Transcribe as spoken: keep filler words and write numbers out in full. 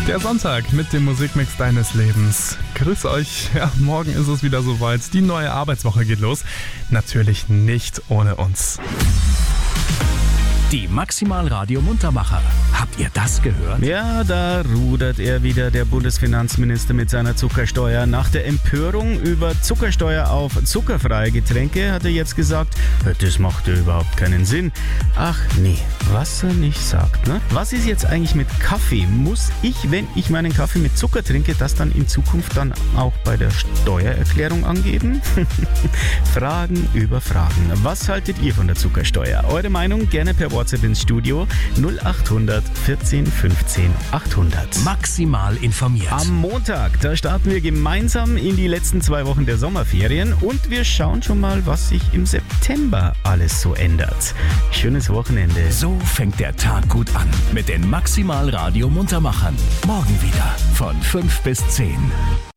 Der Sonntag mit dem Musikmix deines Lebens. Grüß euch. Ja, morgen ist es wieder soweit. Die neue Arbeitswoche geht los. Natürlich nicht ohne uns. Die Maximal Radio Muntermacher. Habt ihr das gehört? Ja, da rudert er wieder, der Bundesfinanzminister mit seiner Zuckersteuer. Nach der Empörung über Zuckersteuer auf zuckerfreie Getränke hat er jetzt gesagt, das macht ja überhaupt keinen Sinn. Ach nee, was er nicht sagt, ne? Was ist jetzt eigentlich mit Kaffee? Muss ich, wenn ich meinen Kaffee mit Zucker trinke, das dann in Zukunft dann auch bei der Steuererklärung angeben? Fragen über Fragen. Was haltet ihr von der Zuckersteuer? Eure Meinung gerne per WhatsApp ins Studio null acht hundert vierzehn fünfzehn achthundert. Maximal informiert. Am Montag, da starten wir gemeinsam in die letzten zwei Wochen der Sommerferien und wir schauen schon mal, was sich im September alles so ändert. Schönes Wochenende. So fängt der Tag gut an mit den Maximal Radio Muntermachern. Morgen wieder von fünf bis zehn.